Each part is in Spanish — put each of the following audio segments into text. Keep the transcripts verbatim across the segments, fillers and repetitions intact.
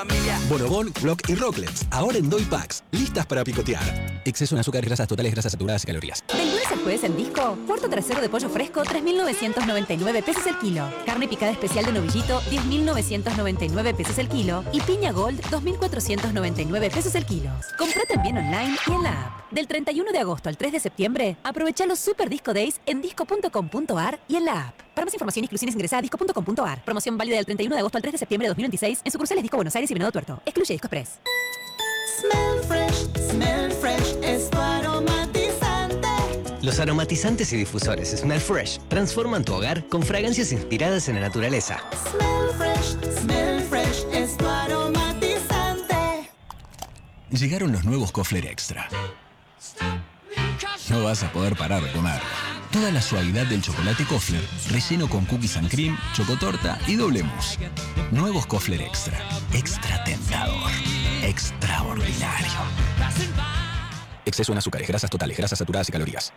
familia. Bonobón, Block y Rocklets, ahora en Doy Packs, listas para picotear. Exceso en azúcar, grasas totales, grasas saturadas y calorías. Del lunes al jueves en Disco, cuarto trasero de pollo fresco, tres mil novecientos noventa y nueve pesos el kilo. Carne picada especial de novillito, diez mil novecientos noventa y nueve pesos el kilo. Y piña Gold, dos mil cuatrocientos noventa y nueve pesos el kilo. Comprá también online y en la app. Del treinta y uno de agosto al tres de septiembre, aprovecha los Super Disco Days en disco punto com punto ar y en la app. Para más información y exclusiones ingresa a disco punto com punto ar. Promoción válida del treinta y uno de agosto al tres de septiembre de dos mil veintiséis en sucursales Disco Buenos Aires y Venado Tuerto. Excluye Disco Express. Smell fresh, smell fresh, es tu aromatizante. Los aromatizantes y difusores Smell Fresh transforman tu hogar con fragancias inspiradas en la naturaleza. Smell fresh, smell fresh, es tu aromatizante. Llegaron los nuevos Kofler Extra. No vas a poder parar de comer. Toda la suavidad del chocolate Kofler, relleno con cookies and cream, chocotorta y doble mousse. Nuevos Kofler Extra. Extra tentador. Extraordinario. Exceso en azúcares, grasas totales, grasas saturadas y calorías.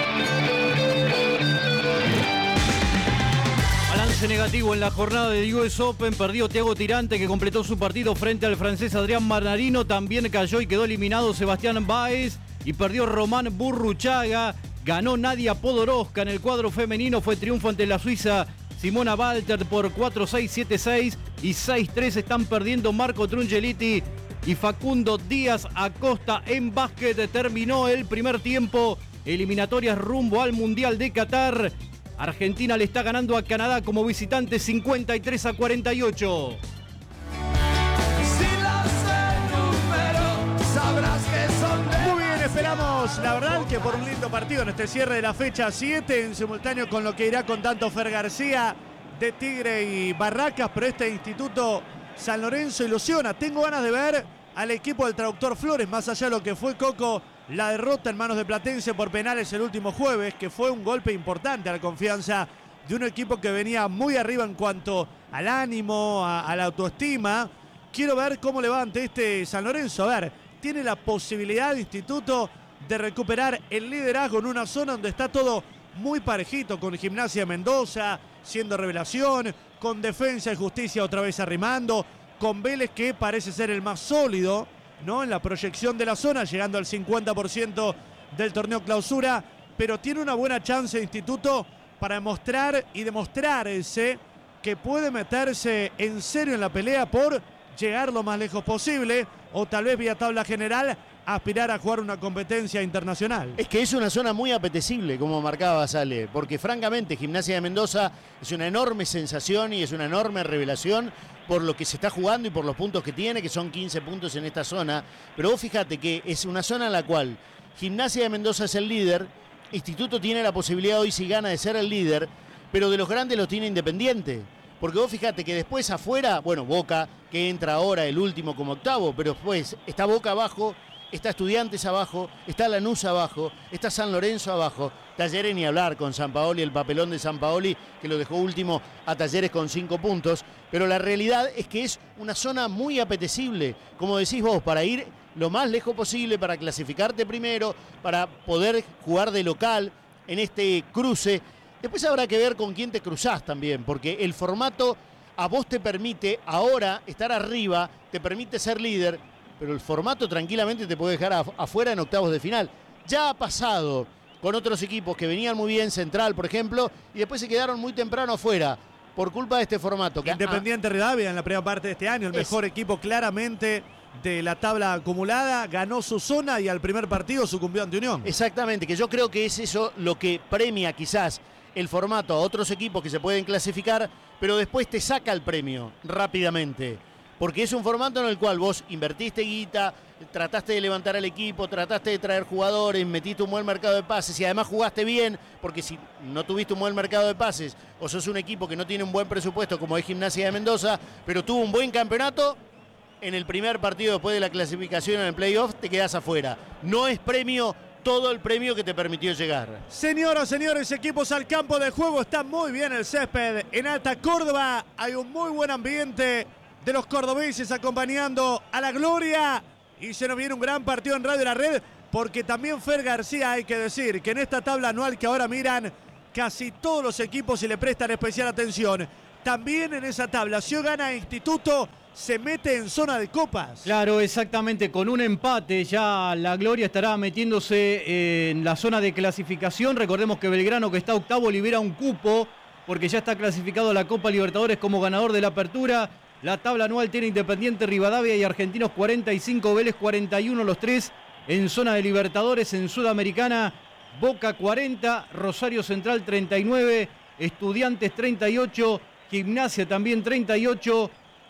Balance negativo en la jornada de U S Open. Perdió Thiago Tirante, que completó su partido frente al francés Adrián Manarino. También cayó y quedó eliminado Sebastián Báez. Y perdió Román Burruchaga. Ganó Nadia Podoroska en el cuadro femenino. Fue triunfo ante la suiza Simona Walter por cuatro seis, siete seis y seis tres. Están perdiendo Marco Trungeliti y Facundo Díaz Acosta en básquet. Terminó el primer tiempo. Eliminatorias rumbo al Mundial de Qatar. Argentina le está ganando a Canadá como visitante cincuenta y tres a cuarenta y ocho. Muy bien, esperamos, la verdad, que por un lindo partido en este cierre de la fecha siete, en simultáneo con lo que irá con tanto Fer García de Tigre y Barracas, pero este Instituto San Lorenzo ilusiona. Tengo ganas de ver al equipo del Traductor Flores, más allá de lo que fue, Coco, la derrota en manos de Platense por penales el último jueves, que fue un golpe importante a la confianza de un equipo que venía muy arriba en cuanto al ánimo, a, a la autoestima. Quiero ver cómo le va ante este San Lorenzo. A ver, tiene la posibilidad de Instituto de recuperar el liderazgo en una zona donde está todo muy parejito, con Gimnasia Mendoza siendo revelación, con Defensa y Justicia otra vez arrimando, con Vélez, que parece ser el más sólido, ¿no?, en la proyección de la zona, llegando al cincuenta por ciento del torneo clausura, pero tiene una buena chance de Instituto para mostrar y demostrarse que puede meterse en serio en la pelea por llegar lo más lejos posible, o tal vez vía tabla general aspirar a jugar una competencia internacional. Es que es una zona muy apetecible, como marcaba Sale, porque francamente Gimnasia de Mendoza es una enorme sensación y es una enorme revelación por lo que se está jugando y por los puntos que tiene, que son quince puntos en esta zona. Pero vos fíjate que es una zona en la cual Gimnasia de Mendoza es el líder, Instituto tiene la posibilidad hoy, si gana, de ser el líder, pero de los grandes los tiene Independiente. Porque vos fíjate que después afuera, bueno, Boca, que entra ahora el último como octavo, pero después está Boca abajo, está Estudiantes abajo, está Lanús abajo, está San Lorenzo abajo, Talleres ni hablar con Sampaoli, el papelón de Sampaoli, que lo dejó último a Talleres con cinco puntos, pero la realidad es que es una zona muy apetecible, como decís vos, para ir lo más lejos posible, para clasificarte primero, para poder jugar de local en este cruce. Después habrá que ver con quién te cruzás también, porque el formato a vos te permite ahora estar arriba, te permite ser líder, pero el formato tranquilamente te puede dejar afuera en octavos de final. Ya ha pasado con otros equipos que venían muy bien, Central por ejemplo, y después se quedaron muy temprano afuera por culpa de este formato. Que Independiente Rivadavia en la primera parte de este año, el es... mejor equipo claramente de la tabla acumulada, ganó su zona y al primer partido sucumbió ante Unión. Exactamente, que yo creo que es eso lo que premia quizás el formato a otros equipos que se pueden clasificar, pero después te saca el premio rápidamente. Porque es un formato en el cual vos invertiste guita, trataste de levantar al equipo, trataste de traer jugadores, metiste un buen mercado de pases y además jugaste bien, porque si no tuviste un buen mercado de pases o sos un equipo que no tiene un buen presupuesto como es Gimnasia de Mendoza, pero tuvo un buen campeonato, en el primer partido después de la clasificación en el playoff te quedás afuera. No es premio todo el premio que te permitió llegar. Señoras, señores, equipos al campo de juego. Está muy bien el césped en Alta Córdoba. Hay un muy buen ambiente de los cordobeses acompañando a la gloria. Y se nos viene un gran partido en Radio La Red, porque también Fer García, hay que decir, que en esta tabla anual que ahora miran casi todos los equipos y le prestan especial atención. También en esa tabla, si hoy gana Instituto, se mete en zona de copas. Claro, exactamente, con un empate ya la Gloria estará metiéndose en la zona de clasificación. Recordemos que Belgrano, que está octavo, libera un cupo porque ya está clasificado a la Copa Libertadores como ganador de la apertura. La tabla anual tiene Independiente, Rivadavia y Argentinos cuarenta y cinco, Vélez cuarenta y uno, los tres en zona de Libertadores. En Sudamericana, Boca cuarenta, Rosario Central treinta y nueve, Estudiantes treinta y ocho, Gimnasia también treinta y ocho,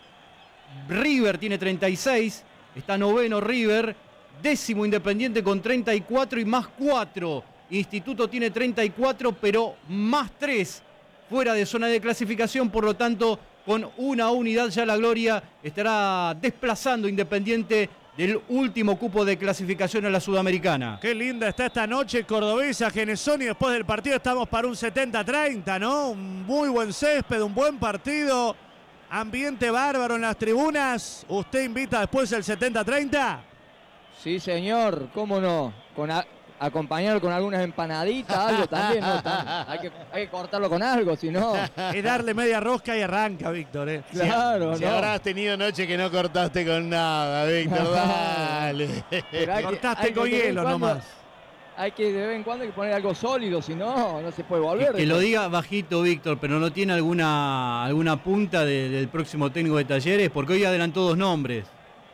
River tiene treinta y seis, está noveno River, décimo Independiente con treinta y cuatro y más cuatro. Instituto tiene treinta y cuatro, pero más tres fuera de zona de clasificación, por lo tanto, con una unidad ya la Gloria estará desplazando Independiente del último cupo de clasificación a la Sudamericana. Qué linda está esta noche cordobesa, Genesoni. Después del partido estamos para un setenta treinta, ¿no? Un muy buen césped, un buen partido. Ambiente bárbaro en las tribunas. ¿Usted invita después el setenta treinta? Sí, señor, cómo no. Con a, acompañarlo con algunas empanaditas, algo también, ¿no? Tam- hay, que, hay que cortarlo con algo, si no. Es darle media rosca y arranca, Víctor, ¿eh? Claro, Si ¿no? habrás tenido noche que no cortaste con nada, Víctor, dale. Pero hay que- Cortaste hay que con de vez en hielo cuando- nomás. Hay que de vez en cuando hay que poner algo sólido, si no, no se puede volver. Que, que lo diga bajito, Víctor, pero no tiene alguna, alguna punta de- del próximo técnico de Talleres, porque hoy adelantó dos nombres.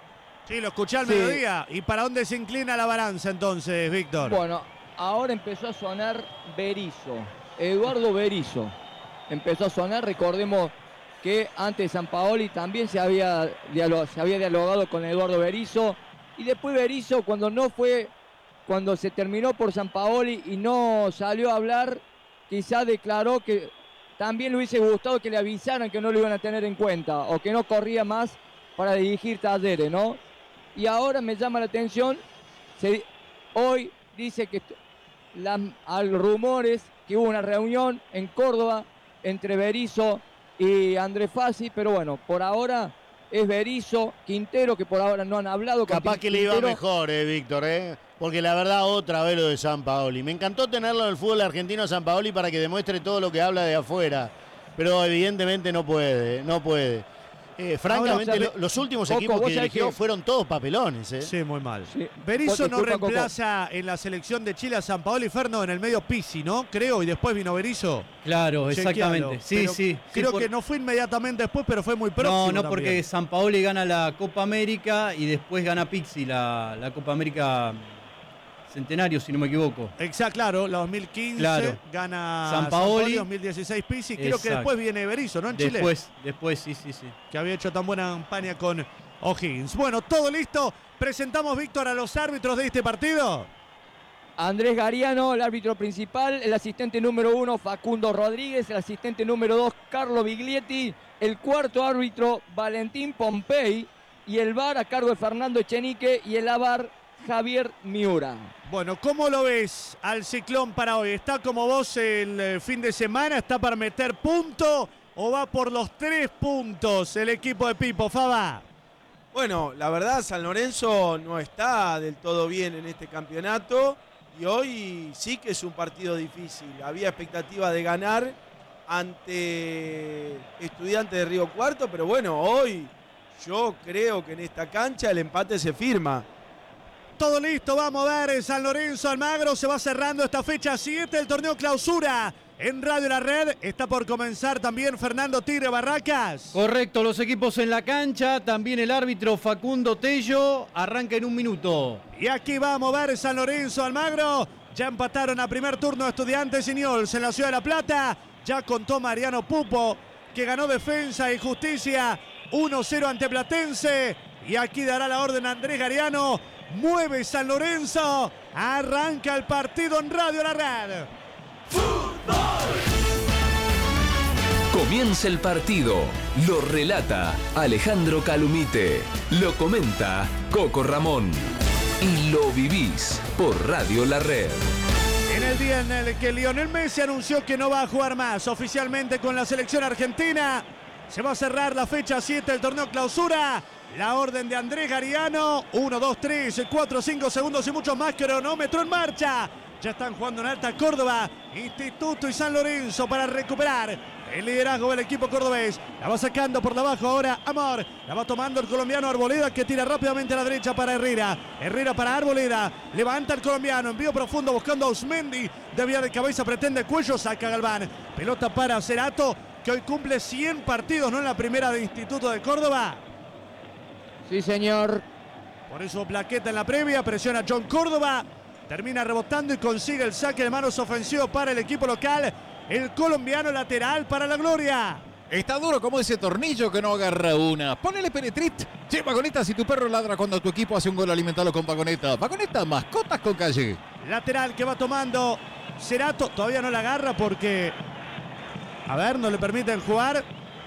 Sí, lo escuché al Sí. mediodía. ¿Y para dónde se inclina la balanza entonces, Víctor? Bueno, ahora empezó a sonar Berizzo, Eduardo Berizzo. Empezó a sonar, recordemos que antes de Sampaoli también se había, dialo- se había dialogado con Eduardo Berizzo. Y después Berizzo, cuando no fue, cuando se terminó por Sampaoli y no salió a hablar, quizá declaró que también le hubiese gustado que le avisaran que no lo iban a tener en cuenta o que no corría más para dirigir Talleres, ¿no? Y ahora me llama la atención, se- hoy dice que las, hay rumores que hubo una reunión en Córdoba entre Berizzo y Andrés Fassi, pero bueno, por ahora es Berizzo, Quintero, que por ahora no han hablado. con Capaz que le iba Quintero. mejor, eh, Víctor, eh. Porque la verdad, otra vez lo de Sampaoli. Me encantó tenerlo en el fútbol argentino a Sampaoli para que demuestre todo lo que habla de afuera. Pero evidentemente no puede, no puede. Eh, francamente, Ahora, o sea, lo- los últimos Coco, equipos vos que sabés dirigió que- fueron todos papelones, eh. Sí, muy mal. Sí. Berizzo no Disculpa, Coco. reemplaza en la selección de Chile a Sampaoli, Ferno, en el medio Pizzi, ¿no? Creo, y después vino Berizzo. Claro, Chequealo. exactamente. Sí, Pero sí. sí, Creo por- que no fue inmediatamente después, pero fue muy próximo. No, no, también. porque Sampaoli gana la Copa América y después gana Pizzi la, la Copa América Centenario, si no me equivoco. Exacto, claro, la dos mil quince Claro. gana Sampaoli. Sampaoli, dos mil dieciséis Pizzi. Creo que Exacto. después viene Berizzo, ¿no? En Chile. Después, después, sí, sí, sí. Que había hecho tan buena campaña con O'Higgins. Bueno, todo listo. Presentamos, Víctor, a los árbitros de este partido. Andrés Gariano, el árbitro principal, el asistente número uno, Facundo Rodríguez, el asistente número dos, Carlo Biglietti, el cuarto árbitro, Valentín Pompey, y el V A R a cargo de Fernando Echenique, y el A V A R, Javier Miura. Bueno, ¿cómo lo ves al Ciclón para hoy? ¿Está como vos el eh, fin de semana? ¿Está para meter punto o va por los tres puntos el equipo de Pipo, Faba? Bueno, la verdad, San Lorenzo no está del todo bien en este campeonato y hoy sí que es un partido difícil. Había expectativa de ganar ante Estudiantes de Río Cuarto, pero bueno, hoy yo creo que en esta cancha el empate se firma. Todo listo, vamos a ver, San Lorenzo Almagro, se va cerrando esta fecha siete del torneo clausura. En Radio La Red está por comenzar también Fernando Tigre Barracas. Correcto, los equipos en la cancha, también el árbitro Facundo Tello, arranca en un minuto. Y aquí vamos a ver San Lorenzo Almagro. Ya empataron a primer turno Estudiantes y Newell's en la Ciudad de La Plata. Ya contó Mariano Pupo, que ganó Defensa y Justicia uno cero ante Platense. Y aquí dará la orden Andrés Gariano. Mueve San Lorenzo. Arranca el partido en Radio La Red. Comienza el partido. Lo relata Alejandro Calumite. Lo comenta Coco Ramón. Y lo vivís por Radio La Red. En el día en el que Lionel Messi anunció que no va a jugar más oficialmente con la selección argentina, se va a cerrar la fecha siete del torneo clausura. La orden de Andrés Gariano. uno, dos, tres, cuatro, cinco segundos y muchos más. Cronómetro en marcha. Ya están jugando en Alta Córdoba, Instituto y San Lorenzo para recuperar el liderazgo del equipo cordobés. La va sacando por abajo ahora Amor. La va tomando el colombiano Arboleda, que tira rápidamente a la derecha para Herrera. Herrera para Arboleda. Levanta el colombiano. Envío profundo buscando a Osmendi. De vía de cabeza pretende Cuello. Saca Galván. Pelota para Cerato, que hoy cumple cien partidos, ¿no? En la primera de Instituto de Córdoba. Sí, señor. Por eso plaqueta en la previa. Presiona John Córdoba. Termina rebotando y consigue el saque de manos ofensivo para el equipo local. El colombiano lateral para la gloria. Está duro como ese tornillo que no agarra una. Ponele Penetrit. Che, Vagoneta, si tu perro ladra cuando tu equipo hace un gol, alimentalo con Vagoneta. Vagoneta, mascotas con calle. Lateral que va tomando Cerato. Todavía no la agarra porque, a ver, no le permiten jugar.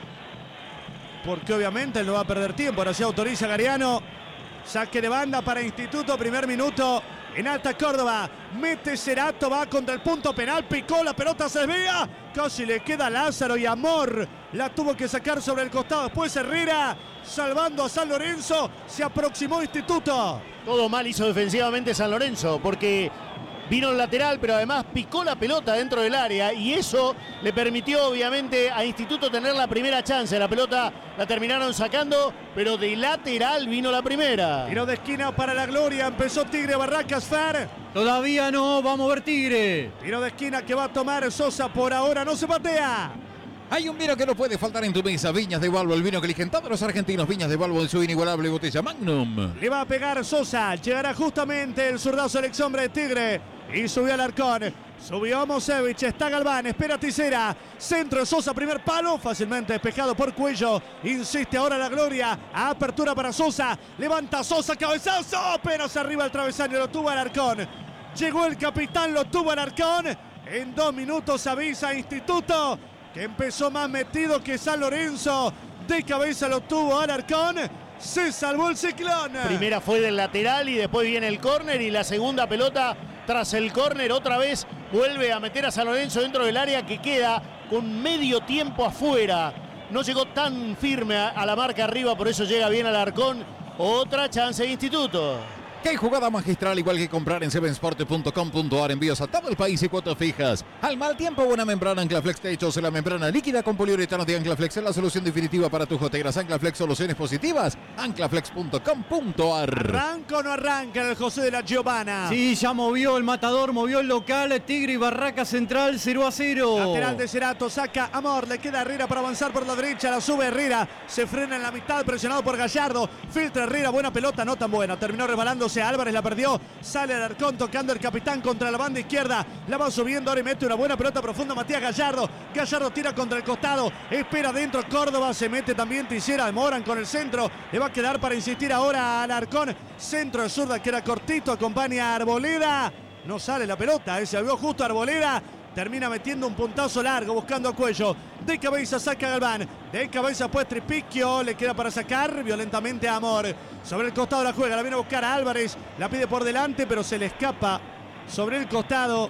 Porque obviamente él no va a perder tiempo. Ahora sí autoriza Gariano. Saque de banda para Instituto. Primer minuto en Alta Córdoba. Mete Cerato, va contra el punto penal. Picó, la pelota se desvía. Casi le queda a Lázaro y Amor la tuvo que sacar sobre el costado. Después Herrera salvando a San Lorenzo. Se aproximó Instituto. Todo mal hizo defensivamente San Lorenzo porque vino el lateral, pero además picó la pelota dentro del área y eso le permitió obviamente a Instituto tener la primera chance. La pelota la terminaron sacando, pero de lateral vino la primera. Tiro de esquina para la gloria. Empezó Tigre Barracas Fer. Todavía no, vamos a ver Tigre. Tiro de esquina que va a tomar Sosa. Por ahora no se patea. Hay un vino que no puede faltar en tu mesa. Viñas de Balbo, el vino que eligen todos los argentinos. Viñas de Balbo en su inigualable botella Magnum. Le va a pegar Sosa. Llegará justamente el zurdazo del ex hombre de Tigre. Y subió Alarcón. Subió Mosevich. Está Galván. Espera Tisera. Centro de Sosa. Primer palo. Fácilmente despejado por Cuello. Insiste ahora la gloria. Apertura para Sosa. Levanta Sosa. Cabezazo. Apenas arriba el travesaño. Lo tuvo Alarcón. Llegó el capitán. Lo tuvo Alarcón. En dos minutos avisa Instituto que empezó más metido que San Lorenzo. De cabeza lo tuvo Alarcón. Se salvó el ciclón. Primera fue del lateral y después viene el córner y la segunda pelota tras el córner otra vez vuelve a meter a San Lorenzo dentro del área que queda con medio tiempo afuera. No llegó tan firme a, a la marca arriba, por eso llega bien Alarcón. Otra chance de Instituto. Qué jugada magistral, igual que comprar en seven sport punto com punto a r. Envíos a todo el país y cuotas fijas. Al mal tiempo, buena membrana Anclaflex Techos. La membrana líquida con poliuretano de Anclaflex es la solución definitiva para tus goteras. Anclaflex, soluciones positivas. Anclaflex punto com punto a r. ¿Arranca o no arranca el José de la Giovanna? Sí, ya movió el matador, movió el local. Tigre y Barraca Central cero a cero. Lateral de Cerato, saca Amor. Le queda Herrera para avanzar por la derecha. La sube Herrera. Se frena en la mitad, presionado por Gallardo. Filtra Herrera, buena pelota, no tan buena. Terminó rebalándose. Álvarez la perdió. Sale Alarcón tocando el capitán contra la banda izquierda. La va subiendo ahora y mete una buena pelota profunda Matías Gallardo. Gallardo tira contra el costado. Espera dentro Córdoba. Se mete también Tisera. Demoran con el centro. Le va a quedar para insistir ahora a Alarcón. Centro de zurda que era cortito. Acompaña a Arboleda. No sale la pelota. Eh. Se vio justo a Arboleda. Termina metiendo un puntazo largo buscando a Cuello. De cabeza saca Galván. De cabeza pues Tripicchio. Le queda para sacar violentamente a Amor. Sobre el costado la juega. La viene a buscar a Álvarez. La pide por delante pero se le escapa sobre el costado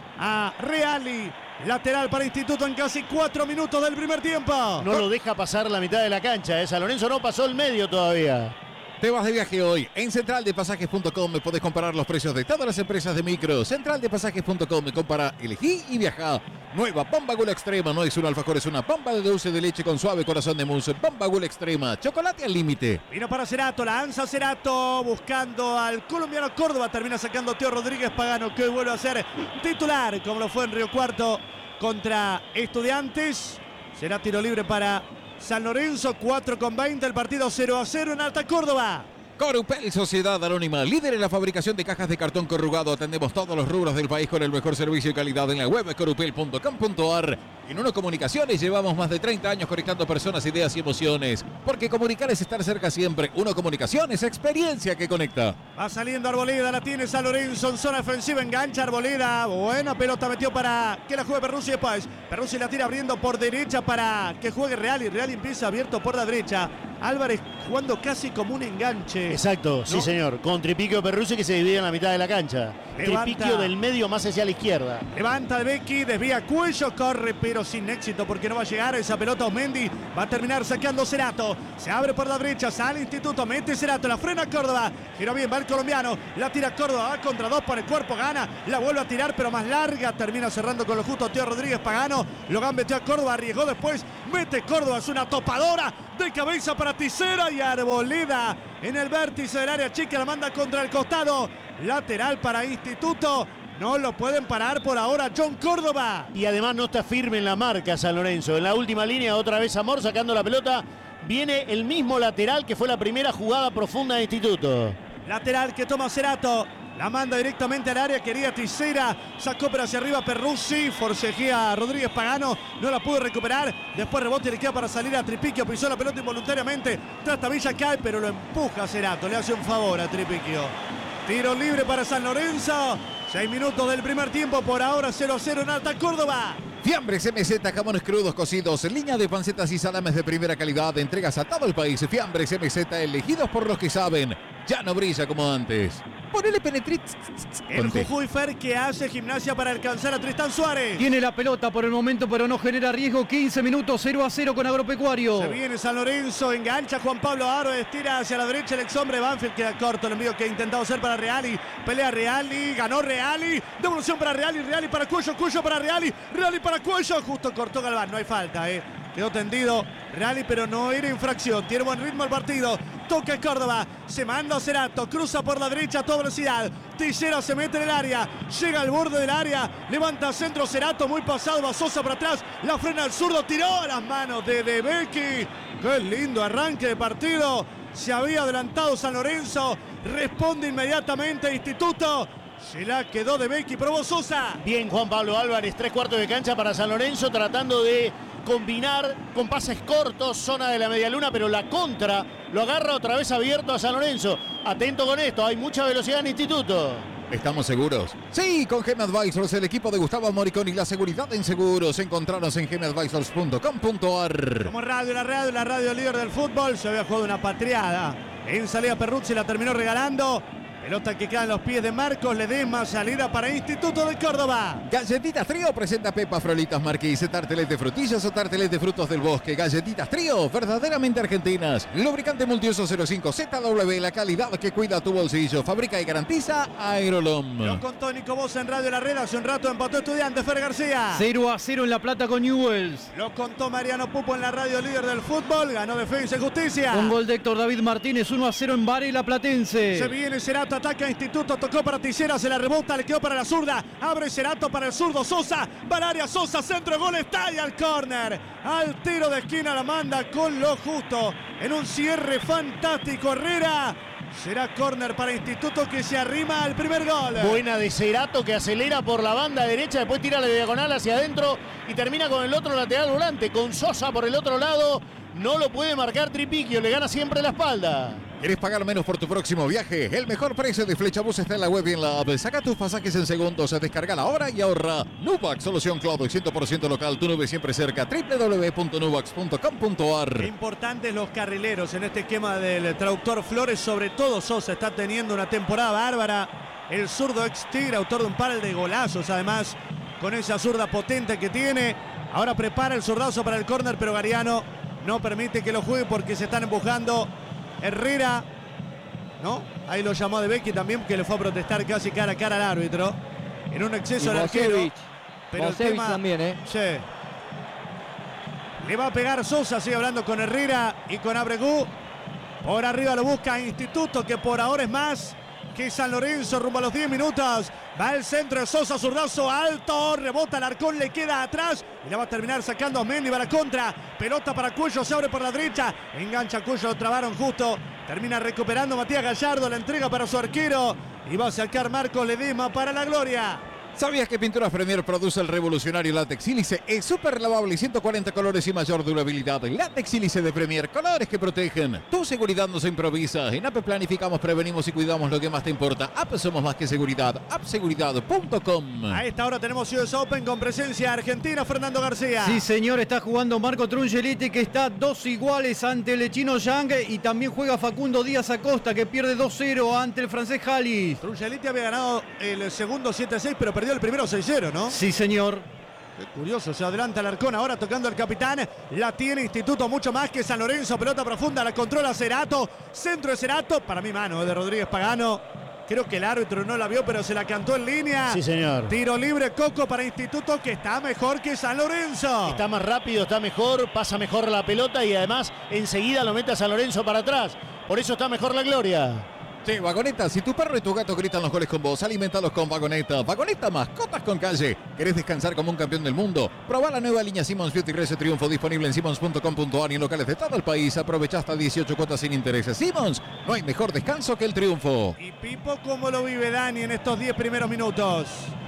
a Reali. Lateral para Instituto en casi cuatro minutos del primer tiempo. No lo deja pasar la mitad de la cancha. ¿eh? San Lorenzo no pasó el medio todavía. Te vas de viaje hoy. En central de pasajes punto com podés comparar los precios de todas las empresas de micro. central de pasajes punto com, compara, elegí y viaja. Nueva Bomba Gula Extrema. No es un alfajor, es una bomba de dulce de leche con suave corazón de mousse. Bomba Gula Extrema. Chocolate al límite. Vino para Cerato, la lanza Cerato buscando al colombiano Córdoba. Termina sacando Teo Rodríguez Pagano, que hoy vuelve a ser titular, como lo fue en Río Cuarto contra Estudiantes. Será tiro libre para San Lorenzo. Cuatro con veinte, el partido cero a cero en Alta Córdoba. Corupel, Sociedad Anónima, líder en la fabricación de cajas de cartón corrugado. Atendemos todos los rubros del país con el mejor servicio y calidad en la web corupel punto com punto a r. En Uno Comunicaciones llevamos más de treinta años conectando personas, ideas y emociones. Porque comunicar es estar cerca siempre. Uno Comunicaciones, experiencia que conecta. Va saliendo Arboleda, la tiene San Lorenzo en zona defensiva, engancha Arboleda. Buena pelota metió para que la juegue Perruzzi después. Perruzzi la tira abriendo por derecha para que juegue Real y Real empieza abierto por la derecha. Álvarez jugando casi como un enganche. Exacto, ¿no? sí señor. Con Tripiquio Perruzzi que se divide en la mitad de la cancha. Levanta. Tripiquio del medio más hacia la izquierda. Levanta el Becky, desvía Cuello, corre pero sin éxito porque no va a llegar esa pelota. Mendy va a terminar sacando Cerato. Se abre por la derecha, sale Instituto, mete Cerato, la frena Córdoba. Giró bien, va el colombiano, la tira Córdoba, va contra dos por el cuerpo, gana, la vuelve a tirar pero más larga. Termina cerrando con lo justo Teo Rodríguez Pagano. Lo gambeteó a Córdoba, arriesgó después, mete Córdoba, es una topadora de cabeza para Tisera y Arboleda en el vértice del área chica, la manda contra el costado. Lateral para Instituto. No lo pueden parar por ahora John Córdoba. Y además no está firme en la marca San Lorenzo. En la última línea otra vez Amor sacando la pelota. Viene el mismo lateral que fue la primera jugada profunda de Instituto. Lateral que toma Cerato. La manda directamente al área, quería Tisera, sacó pero hacia arriba Perruzzi, forcejea a Rodríguez Pagano, no la pudo recuperar, después rebote y le queda para salir a Tripiquio, pisó la pelota involuntariamente, trata Villa, cae pero lo empuja Cerato, le hace un favor a Tripiquio. Tiro libre para San Lorenzo, seis minutos del primer tiempo, por ahora cero a cero en Alta Córdoba. Fiambres M Z, jamones crudos cocidos, línea de pancetas y salames de primera calidad, entregas a todo el país. Fiambres M Z, elegidos por los que saben, ya no brilla como antes. Ponele penetrit. El Jujuy Fer que hace Gimnasia para alcanzar a Tristán Suárez. Tiene la pelota por el momento, pero no genera riesgo. quince minutos, cero a cero con Agropecuario. Se viene San Lorenzo, engancha Juan Pablo Aro, estira hacia la derecha el ex hombre Banfield, queda corto el envío que ha intentado hacer para Reali. Pelea Reali, ganó Reali, devolución para Reali, Reali para Cuello, Cuello para Reali, Reali para Cuello, justo cortó Galván, no hay falta, eh. Quedó tendido Reali, pero no era infracción. Tiene buen ritmo el partido. Toca Córdoba. Se manda a Cerato. Cruza por la derecha a toda velocidad. Tisera se mete en el área. Llega al borde del área. Levanta centro Cerato. Muy pasado. Va Sosa para atrás. La frena al zurdo. Tiró a las manos de De Becky. Qué lindo arranque de partido. Se había adelantado San Lorenzo. Responde inmediatamente Instituto. Se la quedó De Becky. Probó Sosa. Bien Juan Pablo Álvarez. Tres cuartos de cancha para San Lorenzo. Tratando de combinar con pases cortos, zona de la medialuna, pero la contra lo agarra otra vez abierto a San Lorenzo. Atento con esto, hay mucha velocidad en Instituto. ¿Estamos seguros? Sí, con Gem Advisors, el equipo de Gustavo Moricón y la seguridad en seguros. Encontranos en gem advisors punto com punto a r. Como radio, la radio, la radio líder del fútbol. Se había jugado una patriada. En salida Perruzzi la terminó regalando. Pelota que queda en los pies de Marcos Ledesma, salida para Instituto de Córdoba. Galletitas Trío presenta Pepa Frolitas Marquís, tarteles de frutillas o tarteles de frutos del bosque. Galletitas Trío, verdaderamente argentinas. Lubricante multiuso cero cinco Z W, la calidad que cuida tu bolsillo. Fabrica y garantiza Aerolom. Lo contó Nico Bosa en Radio La Red. Hace un rato empató Estudiantes Fer García. cero a cero en La Plata con Newell's. Lo contó Mariano Pupo en la radio líder del fútbol. Ganó Defensa y Justicia. Un gol de Héctor David Martínez, uno a cero en Varela Platense. Se viene Cerato, ataca Instituto, tocó para Tisera, se la rebota, le quedó para la zurda. Abre Cerato para el zurdo Sosa. Va al área Sosa, centro, gol, estalla al córner. Al tiro de esquina la manda con lo justo. En un cierre fantástico Herrera. Será córner para Instituto que se arrima al primer gol. Buena de Cerato que acelera por la banda derecha, después tira la diagonal hacia adentro y termina con el otro lateral volante, con Sosa por el otro lado. No lo puede marcar Tripiquio, le gana siempre la espalda. ¿Quieres pagar menos por tu próximo viaje? El mejor precio de Flechabús está en la web y en la app. Saca tus pasajes en segundos, descarga la hora y ahorra. Nubax, solución cloud cien por ciento local, tu nube siempre cerca. doble u doble u doble u punto nubax punto com punto a r. Importantes los carrileros en este esquema del traductor Flores, sobre todo Sosa está teniendo una temporada bárbara. El zurdo ex Tigre, autor de un par de golazos además, con esa zurda potente que tiene. Ahora prepara el zurdazo para el córner, pero Gariano no permite que lo juegue porque se están empujando. Herrera, ¿no? Ahí lo llamó De Becky también, que le fue a protestar casi cara a cara al árbitro. En un exceso al arquero. Pero el tema también, ¿eh? Sí. Le va a pegar Sosa, sigue hablando con Herrera y con Abregú. Por arriba lo busca Instituto, que por ahora es más que San Lorenzo, rumbo a los diez minutos. Va el centro de Sosa, zurdazo alto, rebota Alarcón, le queda atrás y la va a terminar sacando Mendy, va a la contra. Pelota para Cuello, se abre por la derecha, engancha Cuello, lo trabaron justo. Termina recuperando Matías Gallardo, la entrega para su arquero y va a sacar Marcos Ledesma para la gloria. ¿Sabías que Pinturas Premier produce el revolucionario látex sílice? Es súper lavable, ciento cuarenta colores y mayor durabilidad. Látex sílice de Premier, colores que protegen. Tu seguridad no se improvisa. En A P planificamos, prevenimos y cuidamos lo que más te importa. A P somos más que seguridad. app seguridad punto com. A esta hora tenemos U S Open con presencia argentina, Fernando García. Sí, señor, está jugando Marco Trungelliti, que está dos iguales ante el chino Yang, y también juega Facundo Díaz Acosta, que pierde dos cero ante el francés Halis. Trungelliti había ganado el segundo siete seis, pero perdió el primero seis cero, ¿no? Sí, señor. Qué curioso, se adelanta Alarcón ahora tocando el capitán. La tiene Instituto mucho más que San Lorenzo. Pelota profunda, la controla Cerato. Centro de Cerato. Para mí, mano de Rodríguez Pagano. Creo que el árbitro no la vio, pero se la cantó en línea. Sí, señor. Tiro libre, Coco, para Instituto, que está mejor que San Lorenzo. Está más rápido, está mejor, pasa mejor la pelota y además enseguida lo mete a San Lorenzo para atrás. Por eso está mejor la gloria. Sí, Vagoneta, si tu perro y tu gato gritan los goles con vos, alimentalos con Vagoneta. Vagoneta, mascotas con calle. ¿Querés descansar como un campeón del mundo? Probá la nueva línea Simmons Beauty Race Triunfo, disponible en simmons punto com punto a r y en locales de todo el país. Aprovecha hasta dieciocho cuotas sin intereses. Simmons, no hay mejor descanso que el triunfo. ¿Y Pipo cómo lo vive Dani en estos diez primeros minutos?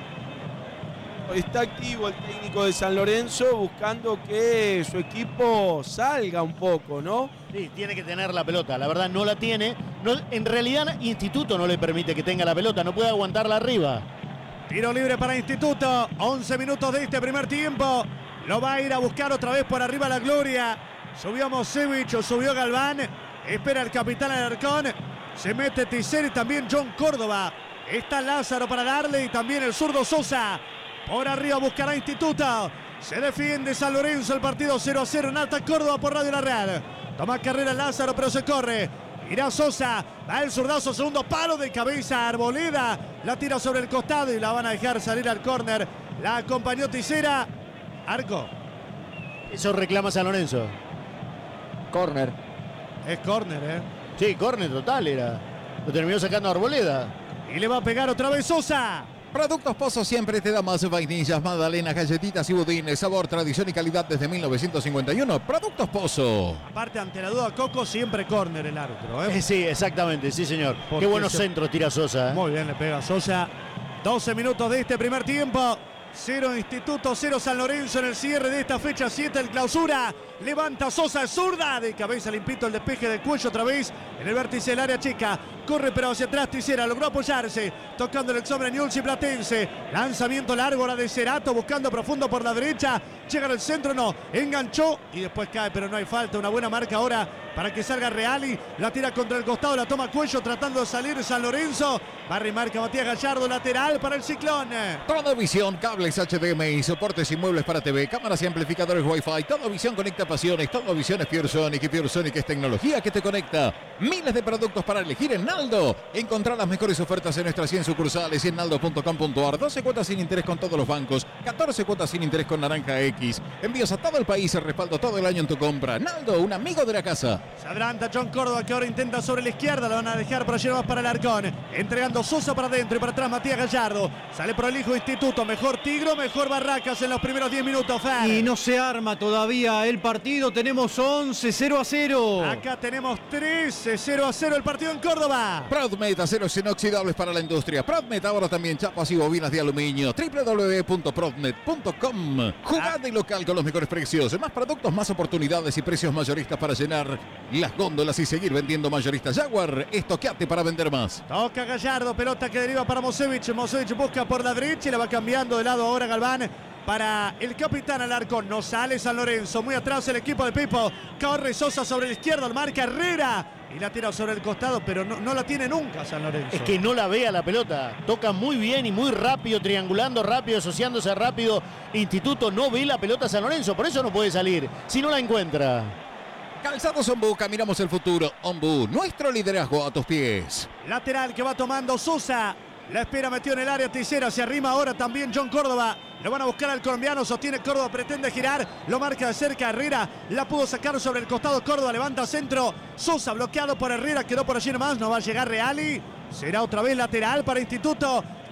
Está activo el técnico de San Lorenzo buscando que su equipo salga un poco, ¿no? Sí, tiene que tener la pelota, la verdad no la tiene. No, en realidad Instituto no le permite que tenga la pelota, no puede aguantarla arriba. Tiro libre para Instituto, once minutos de este primer tiempo. Lo va a ir a buscar otra vez por arriba la gloria. Subió Mosevich o subió Galván. Espera el capitán Alarcón. Se mete Tisser y también John Córdoba. Está Lázaro para darle y también el zurdo Sosa. Por arriba buscará Instituto. Se defiende San Lorenzo, el partido cero a cero en Alta Córdoba por Radio La Red. Toma carrera Lázaro, pero se corre. Irá Sosa, va el zurdazo, segundo palo de cabeza, Arboleda. La tira sobre el costado y la van a dejar salir al córner. La acompañó Tisera. Arco. Eso reclama San Lorenzo. Córner. Es córner, ¿eh? Sí, córner total era. Lo terminó sacando Arboleda. Y le va a pegar otra vez Sosa. Productos Pozo siempre te da más vainillas, magdalenas, galletitas y budines. Sabor, tradición y calidad desde mil novecientos cincuenta y uno. Productos Pozo. Aparte, ante la duda, Coco, siempre córner el árbitro, ¿eh? Eh, sí, exactamente, sí, señor. Porque Qué buenos se... centros tira Sosa. ¿eh? Muy bien, le pega Sosa. doce minutos de este primer tiempo. Cero Instituto, cero San Lorenzo en el cierre de esta fecha siete, el clausura. Levanta Sosa, zurda, de cabeza limpito el despeje del cuello otra vez en el vértice del área chica. Corre pero hacia atrás Tisera, logró apoyarse, tocando el exombra Newell's y Platense. Lanzamiento largo, la de Cerato, buscando profundo por la derecha. Llega al centro, no, enganchó y después cae, pero no hay falta. Una buena marca ahora para que salga Reali. La tira contra el costado, la toma Cuello tratando de salir San Lorenzo. Barra y marca Matías Gallardo, lateral para el Ciclón. Toda visión, cables H D M I, soportes y muebles para T V, cámaras y amplificadores Wi-Fi. Todo visión conecta pasiones, todo visión es Pure Sonic y Pure Sonic es tecnología que te conecta. Miles de productos para elegir en Naldo. Encontrá las mejores ofertas en nuestras cien sucursales y en naldo punto com punto a r. doce cuotas sin interés con todos los bancos, catorce cuotas sin interés con Naranja X. Envíos a todo el país, el respaldo todo el año en tu compra. Naldo, un amigo de la casa. Se adelanta John Córdoba, que ahora intenta sobre la izquierda. Lo van a dejar para llevar más para el Arcón. Entregando Sosa para adentro y para atrás Matías Gallardo. Sale por el hijo Instituto. Mejor Tigro, mejor Barracas en los primeros diez minutos, Fer. Y no se arma todavía el partido. Tenemos once, cero a cero. Acá tenemos trece, cero a cero el partido en Córdoba. Proudmet, aceros inoxidables para la industria. Proudmet ahora también chapas y bobinas de aluminio. doble u doble u doble u punto proudmet punto com. Jugad de local con los mejores precios. Más productos, más oportunidades y precios mayoristas para llenar las góndolas y seguir vendiendo mayoristas. Jaguar, estoqueate para vender más. Toca Gallardo, pelota que deriva para Mosevich. Mosevich busca por la derecha y la va cambiando de lado ahora Galván. Para el capitán Alarcón, no sale San Lorenzo, muy atrás el equipo de Pipo. Corre Sosa sobre la izquierda, el marca Herrera y la tira sobre el costado, pero no, no la tiene nunca San Lorenzo. Es que no la ve a la pelota, toca muy bien y muy rápido, triangulando rápido, asociándose rápido. Instituto no ve la pelota San Lorenzo, por eso no puede salir, si no la encuentra. Calzados Ombú, caminamos el futuro. Ombú, nuestro liderazgo a tus pies. Lateral que va tomando Sosa. La espera, metió en el área Tisera, se arrima ahora también John Córdoba. Lo van a buscar al colombiano, sostiene Córdoba, pretende girar, lo marca de cerca Herrera, la pudo sacar sobre el costado Córdoba, levanta centro, Sosa bloqueado por Herrera, quedó por allí nomás, no va a llegar Reali. Será otra vez lateral para Instituto.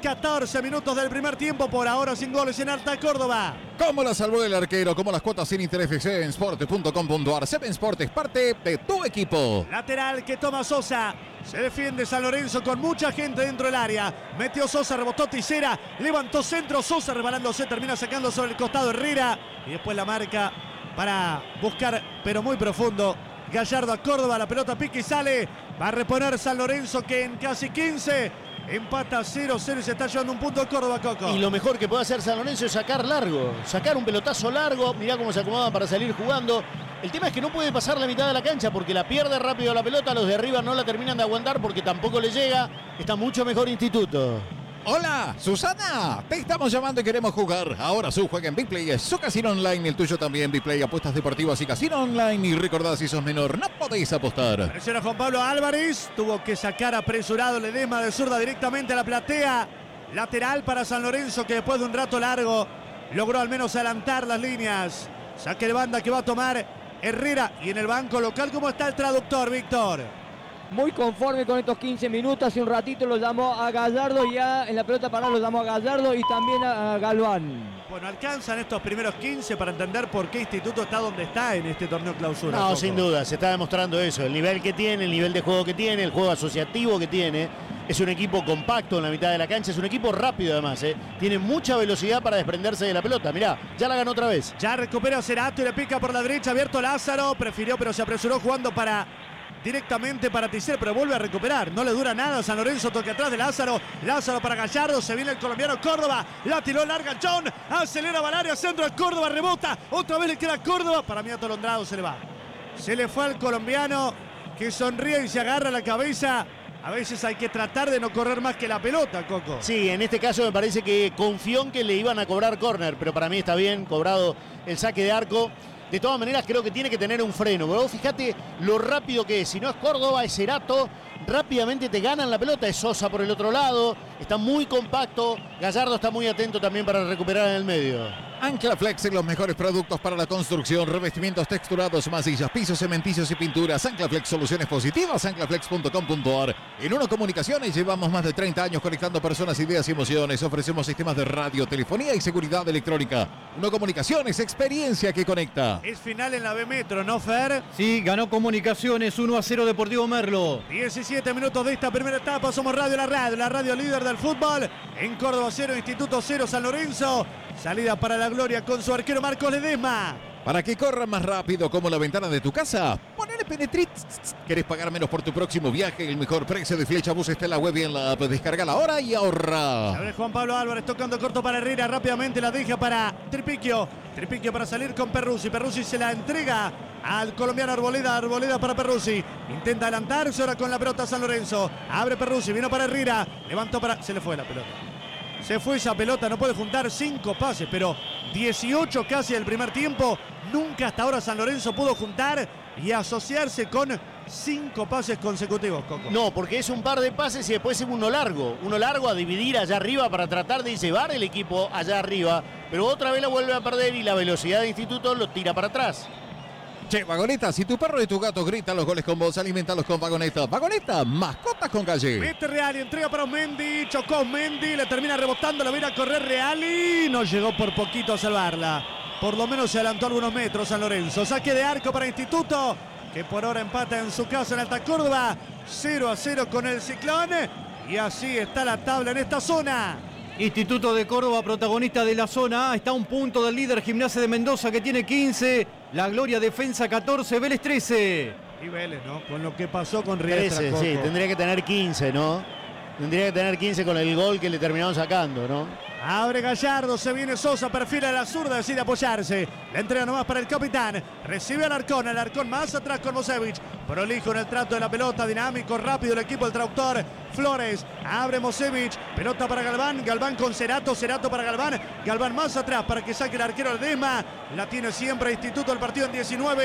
catorce minutos del primer tiempo, por ahora sin goles en Alta Córdoba. ¿Cómo la salvó el arquero? ¿Cómo las cuotas sin interés? seven sport punto com punto ar. seven Sport es parte de tu equipo. Lateral que toma Sosa. Se defiende San Lorenzo con mucha gente dentro del área. Metió Sosa, rebotó Tisera, levantó centro. Sosa rebalándose, termina sacando sobre el costado Herrera. Y después la marca para buscar, pero muy profundo, Gallardo a Córdoba. La pelota pica y sale. Va a reponer San Lorenzo, que en casi quince empata cero cero y se está llevando un punto a Córdoba, Coco. Y lo mejor que puede hacer San Lorenzo es sacar largo, sacar un pelotazo largo. Mirá cómo se acomoda para salir jugando. El tema es que no puede pasar la mitad de la cancha porque la pierde rápido la pelota. Los de arriba no la terminan de aguantar porque tampoco le llega. Está mucho mejor Instituto. Hola, Susana, te estamos llamando y queremos jugar. Ahora su juega en Bigplay, es su casino online, el tuyo también. Bigplay, apuestas deportivas y casino online. Y recordad, si sos menor, no podéis apostar. Presiona Juan Pablo Álvarez, tuvo que sacar apresurado Ledesma de zurda directamente a la platea. Lateral para San Lorenzo, que después de un rato largo logró al menos adelantar las líneas. Saque de banda que va a tomar Herrera. Y en el banco local, ¿cómo está el traductor, Víctor? Muy conforme con estos quince minutos. Hace un ratito lo llamó a Gallardo y ya en la pelota parada lo llamó a Gallardo y también a Galván. Bueno, alcanzan estos primeros quince para entender por qué Instituto está donde está en este torneo clausura. No, Coco. sin duda, se está demostrando eso. El nivel que tiene, el nivel de juego que tiene, el juego asociativo que tiene. Es un equipo compacto en la mitad de la cancha, es un equipo rápido además, ¿eh? Tiene mucha velocidad para desprenderse de la pelota. Mirá, ya la ganó otra vez. Ya recupera Cerato y le pica por la derecha, abierto Lázaro. Prefirió, pero se apresuró jugando para... directamente para Tisser, pero vuelve a recuperar. No le dura nada. San Lorenzo toca atrás de Lázaro. Lázaro para Gallardo. Se viene el colombiano Córdoba. La tiró larga John. Acelera Valaria. Centro a Córdoba. Rebota. Otra vez le queda Córdoba. Para mí Atolondrado se le va. Se le fue al colombiano, que sonríe y se agarra la cabeza. A veces hay que tratar de no correr más que la pelota, Coco. Sí, en este caso me parece que confió en que le iban a cobrar córner, pero para mí está bien cobrado el saque de arco. De todas maneras, creo que tiene que tener un freno. Pero fíjate lo rápido que es. Si no es Córdoba, es Cerato. Rápidamente te ganan la pelota. Es Sosa por el otro lado. Está muy compacto. Gallardo está muy atento también para recuperar en el medio. Anclaflex en los mejores productos para la construcción, revestimientos texturados, masillas, pisos, cementicios y pinturas. Anclaflex, soluciones positivas. anclaflex punto com punto ar. En Uno Comunicaciones llevamos más de treinta años conectando personas, ideas y emociones. Ofrecemos sistemas de radio, telefonía y seguridad electrónica. Uno Comunicaciones, experiencia que conecta. Es final en la B Metro, ¿no, Fer? Sí, ganó Comunicaciones uno a cero Deportivo Merlo. diecisiete minutos de esta primera etapa. Somos Radio La Radio, la radio líder del fútbol. En Córdoba cero, Instituto cero, San Lorenzo. Salida para la gloria con su arquero Marcos Ledesma. Para que corra más rápido como la ventana de tu casa, ponele Penetrit. ¿Querés pagar menos por tu próximo viaje? El mejor precio de Flecha Bus está en la web y en la app. Descargala ahora y ahorra. Abre Juan Pablo Álvarez tocando corto para Herrera. Rápidamente la deja para Tripiquio. Tripiquio para salir con Perruzzi. Perruzzi se la entrega al colombiano Arboleda. Arboleda para Perruzzi. Intenta adelantarse ahora con la pelota San Lorenzo. Abre Perruzzi. Vino para Herrera. Levantó para... Se le fue la pelota. Se fue esa pelota. No puede juntar cinco pases, pero dieciocho casi del primer tiempo. Nunca hasta ahora San Lorenzo pudo juntar y asociarse con cinco pases consecutivos, Coco. No, porque es un par de pases y después es uno largo. Uno largo a dividir allá arriba para tratar de llevar el equipo allá arriba. Pero otra vez la vuelve a perder y la velocidad de Instituto lo tira para atrás. Che, Vagoneta, si tu perro y tu gato gritan los goles con vos, alimentalos con Vagoneta. Vagoneta, mascotas con calle. Mete Real y entrega para Mendy. Chocó Mendy, le termina rebotando, la viene a correr Real y no llegó por poquito a salvarla. Por lo menos se adelantó algunos metros San Lorenzo. Saque de arco para Instituto, que por ahora empata en su casa en Alta Córdoba. cero a cero con el Ciclón. Y así está la tabla en esta zona. Instituto de Córdoba, protagonista de la zona A, está a un punto del líder Gimnasia de Mendoza, que tiene quince. La Gloria Defensa catorce, Vélez trece. Y Vélez, ¿no? Con lo que pasó con Riestra, trece, sí, tendría que tener quince, ¿no? Tendría que tener quince con el gol que le terminaron sacando, ¿no? Abre Gallardo, se viene Sosa, perfila a la zurda, decide apoyarse. La entrega nomás para el capitán. Recibe al Arcón, el Arcón más atrás con Mosevich. Prolijo en el trato de la pelota, dinámico, rápido el equipo del traductor. Flores, abre Mosevich, pelota para Galván, Galván con Cerato, Cerato para Galván, Galván más atrás para que saque el arquero Ledesma. La tiene siempre Instituto, el partido en diecinueve.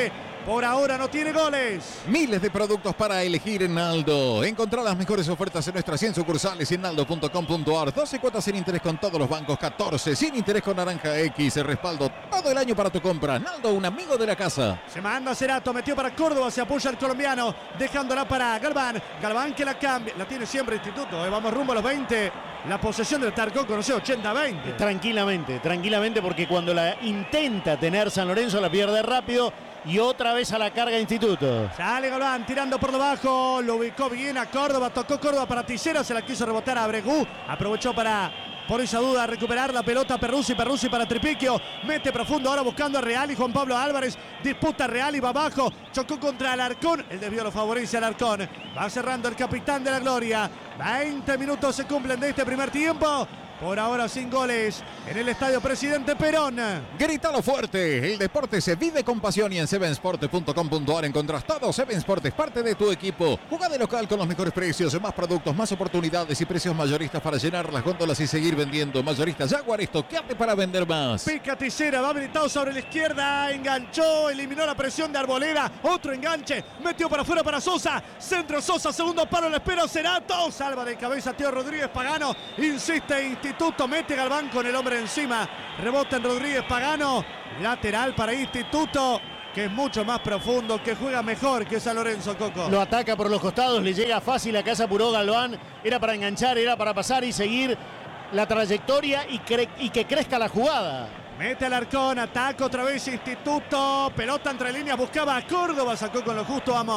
Por ahora no tiene goles. Miles de productos para elegir en Naldo. Encontrá las mejores ofertas en nuestras cien sucursales y en naldo punto com punto ar. doce cuotas sin interés con todos los bancos, catorce sin interés con Naranja X. Respaldo todo el año para tu compra. Naldo, un amigo de la casa. Se manda Cerato, metió para Córdoba, se apoya el colombiano, dejándola para Galván. Galván que la cambia, la tiene siempre Instituto. Eh, vamos rumbo a los veinte. La posesión del Tarcón, conoce ochenta a veinte. Tranquilamente, tranquilamente, porque cuando la intenta tener San Lorenzo la pierde rápido. Y otra vez a la carga Instituto. Sale Galván tirando por debajo. Lo ubicó bien a Córdoba. Tocó Córdoba para Tisera. Se la quiso rebotar a Bregú. Aprovechó para, por esa duda, recuperar la pelota Perruzzi. Perruzzi para Tripiquio. Mete profundo ahora buscando a Real y Juan Pablo Álvarez. Disputa Real y va abajo. Chocó contra Alarcón. El desvío lo favorece Alarcón. Va cerrando el capitán de la gloria. veinte minutos se cumplen de este primer tiempo. Por ahora sin goles en el estadio Presidente Perón. Grítalo fuerte. El deporte se vive con pasión y en seven sport punto com punto ar encontrás todo. Seven Sport es parte de tu equipo. Jugá de local con los mejores precios, más productos, más oportunidades y precios mayoristas para llenar las góndolas y seguir vendiendo. Mayoristas Jaguar, estoqueate para vender más. Pica Tisera, va habilitado sobre la izquierda. Enganchó, eliminó la presión de Arboleda. Otro enganche, metió para afuera para Sosa. Centro Sosa, segundo palo, la espera Cerato. Salva de cabeza Teo Rodríguez Pagano. Insiste Instituto, mete Galván con el hombre encima. Rebota en Rodríguez Pagano. Lateral para Instituto, que es mucho más profundo, que juega mejor que San Lorenzo, Coco. Lo ataca por los costados, le llega fácil, acá se apuró Galván. Era para enganchar, era para pasar y seguir la trayectoria y, y que crezca la jugada. Mete al Arcón, ataca otra vez Instituto. Pelota entre líneas, buscaba a Córdoba, sacó con lo justo, vamos.